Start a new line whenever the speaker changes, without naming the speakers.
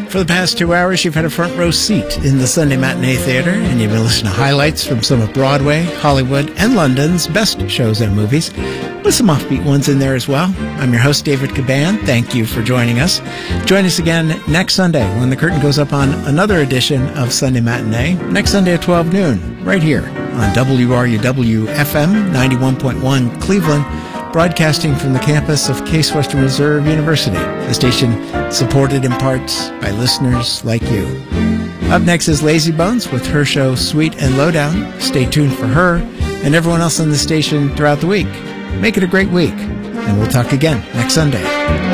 For the past 2 hours, you've had a front row seat in the Sunday Matinee Theater, and you've been listening to highlights from some of Broadway, Hollywood, and London's best shows and movies, with some offbeat ones in there as well. I'm your host, David Caban. Thank you for joining us. Join us again next Sunday when the curtain goes up on another edition of Sunday Matinee, next Sunday at 12 noon, right here on WRUW-FM 91.1 Cleveland, broadcasting from the campus of Case Western Reserve University, the station supported in parts by listeners like you. Up next is Lazy Bones with her show Sweet and Lowdown. Stay tuned for her and everyone else on the station throughout the week. Make it a great week, and we'll talk again next Sunday.